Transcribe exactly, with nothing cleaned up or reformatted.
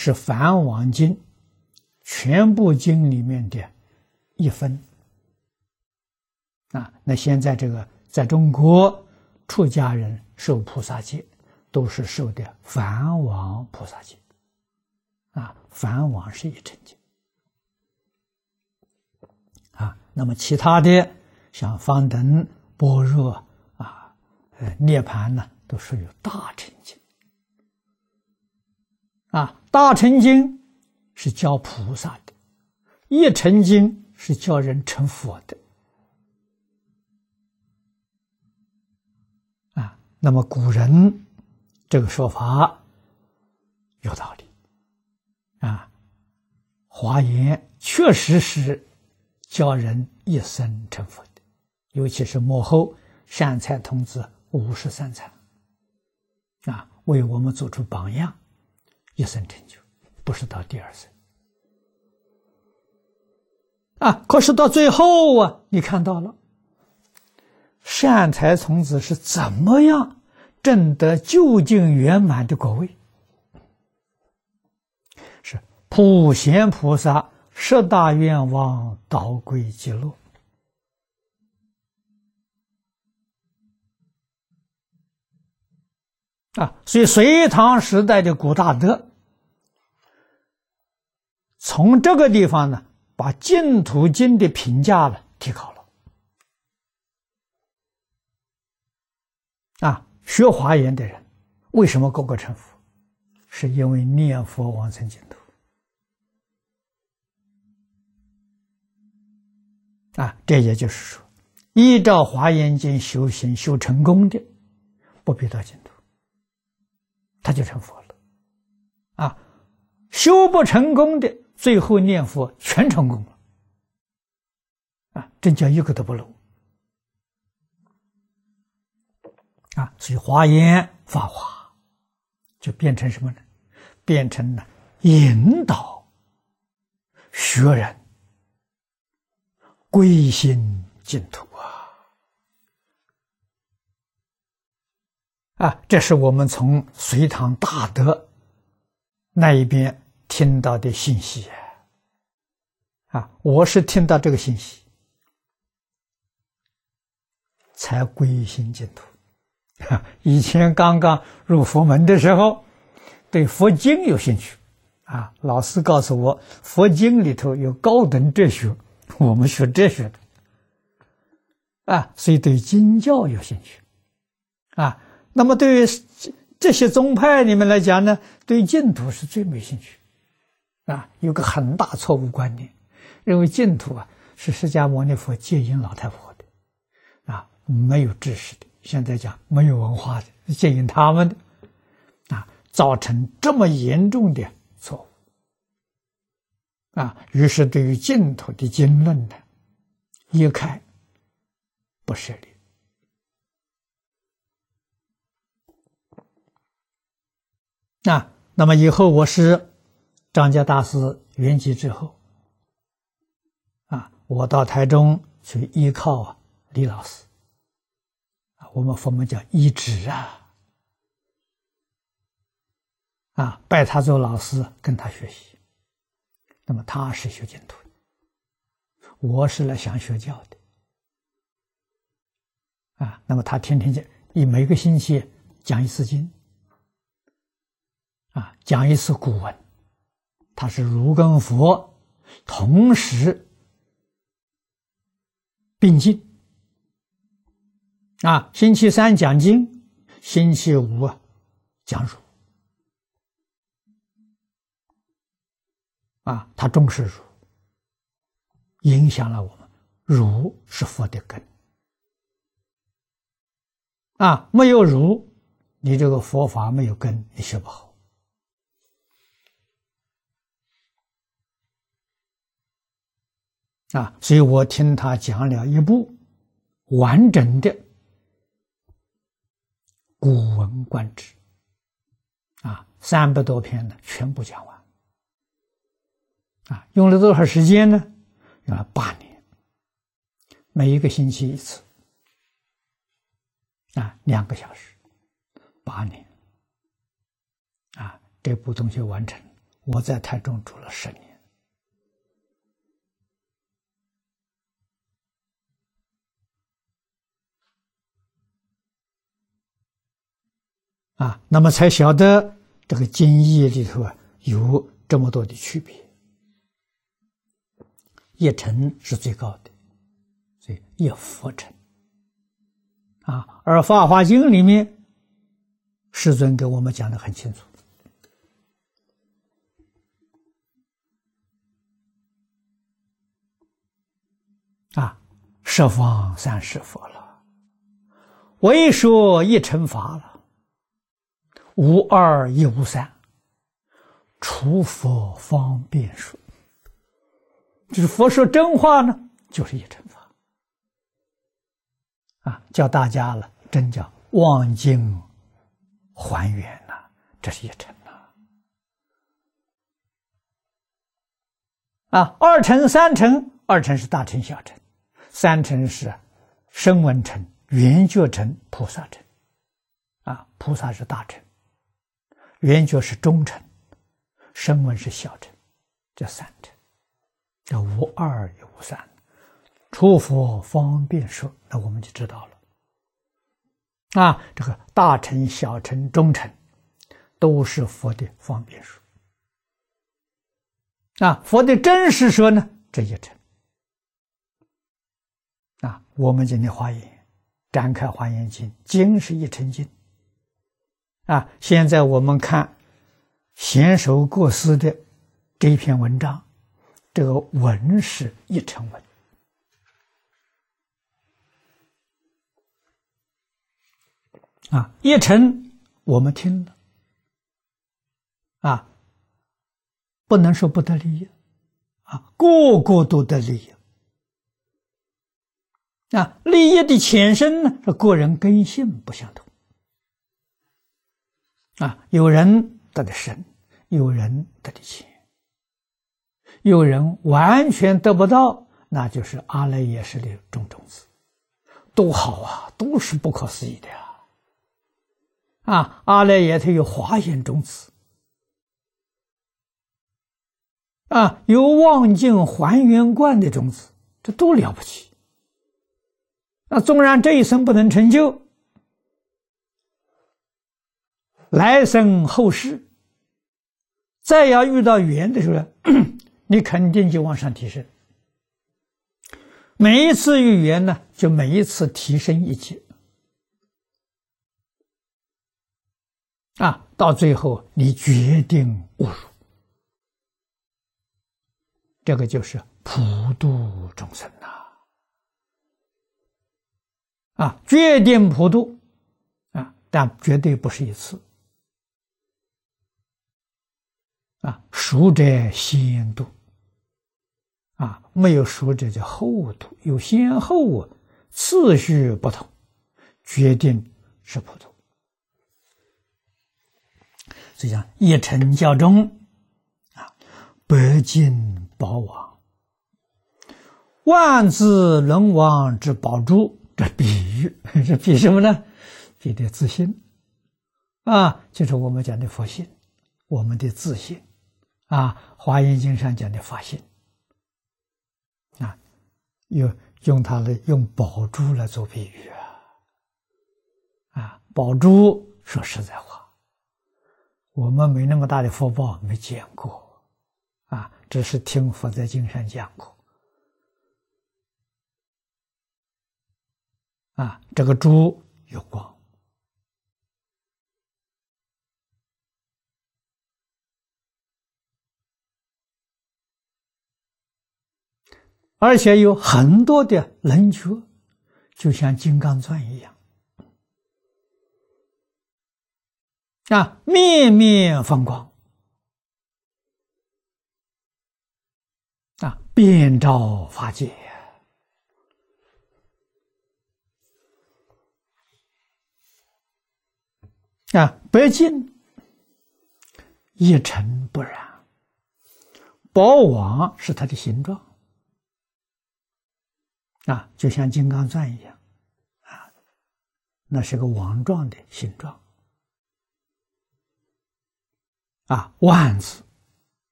是梵网经全部经里面的一分啊。那现在这个在中国出家人受菩萨戒，都是受的梵网菩萨戒啊，梵网是一乘经啊。那么其他的像方等、般若啊、呃涅盘呢，都属于大乘经啊。大乘经是教菩萨的，一乘经是教人成佛的啊。那么古人这个说法有道理啊，华严确实是教人一生成佛的，尤其是末后善财童子五十三参啊，为我们做出榜样，一生成就，不是到第二生啊。可是到最后啊，你看到了善财童子是怎么样证得究竟圆满的果位，是普贤菩萨十大愿望导归极乐啊。所以隋唐时代的古大德从这个地方呢，把净土经的评价呢提高了啊。学华严的人为什么个个成佛？是因为念佛往生净土啊。这也就是说，依照华严经修行修成功的，不必到净土，他就成佛了啊。修不成功的，最后念佛全成功了啊，真叫一个都不漏啊。所以华严法华就变成什么呢？变成了引导学人归心净土啊！啊，这是我们从隋唐大德那一边听到的信息啊！我是听到这个信息才归心净土。以前刚刚入佛门的时候，对佛经有兴趣啊，老师告诉我佛经里头有高等哲学，我们学哲学的啊，所以对经教有兴趣啊。那么对于这些宗派里面来讲呢，对净土是最没兴趣啊。有个很大错误观念，认为净土啊是释迦牟尼佛接引老太婆的啊，没有知识的，现在讲没有文化的，接引他们的啊，造成这么严重的错误啊。于是对于净土的经论呢，一概不涉猎啊。那么以后我是张家大师圆寂之后啊，我到台中去依靠啊李老师啊，我们佛门叫依止啊啊，拜他做老师，跟他学习。那么他是学净土的，我是来想学教的啊。那么他天天讲，以每个星期讲一次经啊，讲一次古文。他是儒跟佛同时并进啊，星期三讲经，星期五啊讲儒啊，他重视儒，影响了我们。儒是佛的根啊，没有儒，你这个佛法没有根，你学不好啊。所以我听他讲了一部完整的《古文观止》啊，三百多篇呢，全部讲完啊，用了多少时间呢？用了八年，每一个星期一次啊，两个小时，八年啊，这部东西完成， 我在台中住了十年，啊，那么才晓得这个经义里头啊有这么多的区别。一乘是最高的，所以一佛乘啊。而《法华经》里面，世尊给我们讲得很清楚啊，十方三世佛了，唯说一乘法了，无二亦无三，除佛方便说。就是佛说真话呢，就是一乘法啊，叫大家了，真叫忘境还原呐、啊，这是一乘呐。啊，二乘、三乘，二乘是大乘、小乘，三乘是声闻乘、缘觉乘、菩萨乘。啊，菩萨是大乘，缘觉是中乘，声闻是小乘，这三乘。这无二也无三，除佛方便说，那我们就知道了。啊，这个大乘、小乘、中乘，都是佛的方便说。啊，佛的真实说呢，这一乘。啊，我们今天华严展开华严经，经是一乘经。啊，现在我们看贤首过失的这篇文章。这个文是一乘文啊，一乘我们听了啊，不能说不得利益啊，个个都得利益啊。利益的前身呢，是个人根性不相同啊，有人得的深，有人得的浅。有人完全得不到，那就是阿赖耶识的种种子，都好啊，都是不可思议的呀！啊，阿赖耶它有华严种子，啊，有望境还原观的种子，这都了不起。那纵然这一生不能成就，来生后世，再要遇到缘的时候，你肯定就往上提升，每一次遇缘呢，就每一次提升一级，啊，到最后你决定误入，这个就是普度众生呐，啊，决定普度，啊，但绝对不是一次，啊，熟者先度。啊，没有说者叫后度，有先后啊，次序不同，决定是普度。所以讲一乘教中啊，百境宝王，万字轮王之宝珠，这比喻是比什么呢？比的自信啊，就是我们讲的佛性，我们的自信啊，《华严经》上讲的法性。啊，用用它来用宝珠来做比喻啊！啊，宝珠说实在话，我们没那么大的福报，没见过啊，只是听佛在经上讲过啊。这个珠有光，而且有很多的棱角，就像金刚钻一样啊，面面放光啊，遍照法界啊，白净一尘不染，宝网是它的形状。啊，就像金刚钻一样，啊，那是个网状的形状，啊，万字